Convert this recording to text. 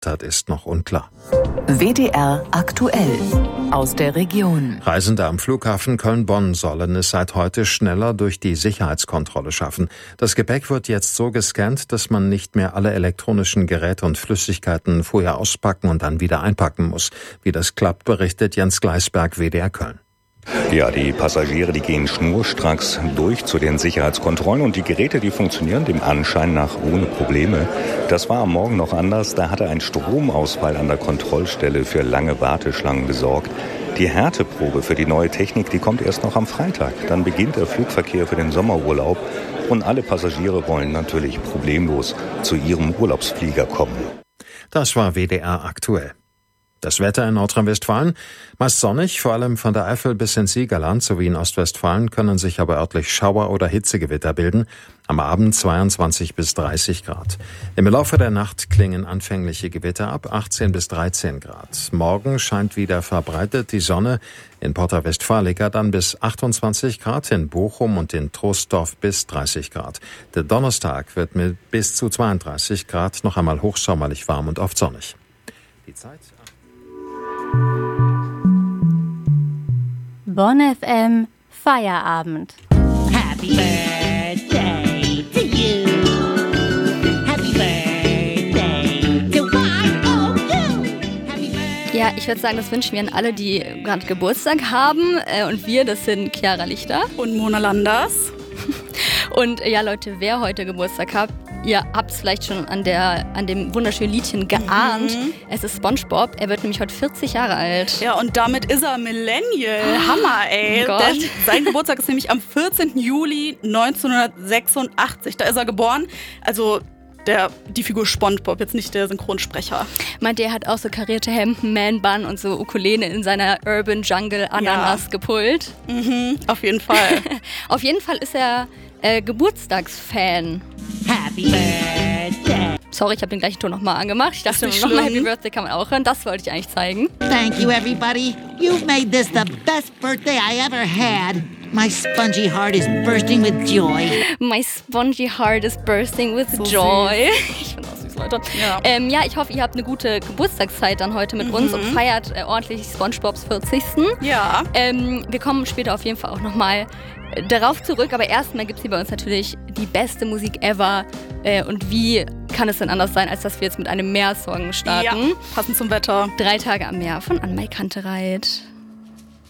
hat, ist noch unklar. WDR aktuell aus der Region. Reisende am Flughafen Köln-Bonn sollen es seit heute schneller durch die Sicherheitskontrolle schaffen. Das Gepäck wird jetzt so gescannt, dass man nicht mehr alle elektronischen Geräte und Flüssigkeiten vorher auspacken und dann wieder einpacken muss. Wie das klappt, berichtet Jens Gleisberg, WDR Köln. Ja, die Passagiere, die gehen schnurstracks durch zu den Sicherheitskontrollen und die Geräte, die funktionieren dem Anschein nach ohne Probleme. Das war am Morgen noch anders. Da hatte ein Stromausfall an der Kontrollstelle für lange Warteschlangen gesorgt. Die Härteprobe für die neue Technik, die kommt erst noch am Freitag. Dann beginnt der Flugverkehr für den Sommerurlaub und alle Passagiere wollen natürlich problemlos zu ihrem Urlaubsflieger kommen. Das war WDR aktuell. Das Wetter in Nordrhein-Westfalen meist sonnig, vor allem von der Eifel bis ins Siegerland sowie in Ostwestfalen können sich aber örtlich Schauer- oder Hitzegewitter bilden. Am Abend 22 bis 30 Grad. Im Laufe der Nacht klingen anfängliche Gewitter ab, 18 bis 13 Grad. Morgen scheint wieder verbreitet die Sonne, in Porta Westfalica dann bis 28 Grad, in Bochum und in Troisdorf bis 30 Grad. Der Donnerstag wird mit bis zu 32 Grad noch einmal hochsommerlich warm und oft sonnig. Die Zeit... Bonn FM Feierabend. Happy birthday to you. Happy birthday to you. Happy birthday. Ja, ich würde sagen, das wünschen wir an alle, die gerade Geburtstag haben. Und wir, das sind Chiara Lichter. Und Mona Landers. Und ja, Leute, wer heute Geburtstag hat, ihr habt es vielleicht schon an dem wunderschönen Liedchen geahnt. Es ist SpongeBob. Er wird nämlich heute 40 Jahre alt. Ja, und damit ist er Millennial. Hammer, ey. Oh Denn sein Geburtstag ist nämlich am 14. Juli 1986. Da ist er geboren. Also die Figur SpongeBob, jetzt nicht der Synchronsprecher. Meint ihr, er hat auch so karierte Hemden, Man-Bun und so Ukulele in seiner Urban Jungle Ananas gepult? Auf jeden Fall. Auf jeden Fall ist er Geburtstagsfan. Happy birthday. Sorry, ich habe den gleichen Ton nochmal angemacht. Ich dachte, nicht nochmal schlimm. Happy Birthday kann man auch hören. Das wollte ich eigentlich zeigen. Thank you, everybody. You've made this the best birthday I ever had. My spongy heart is bursting with joy. My spongy heart is bursting with So joy. Ich finde das süß, Leute. Ja. Ja, ich hoffe, ihr habt eine gute Geburtstagszeit dann heute mit uns und feiert ordentlich SpongeBobs 40. Ja. Wir kommen später auf jeden Fall auch nochmal darauf zurück, aber erstmal gibt es hier bei uns natürlich die beste Musik ever. Und wie kann es denn anders sein, als dass wir jetzt mit einem Meersong starten? Ja, passend zum Wetter. 3 Tage am Meer von Anmai Kantereit.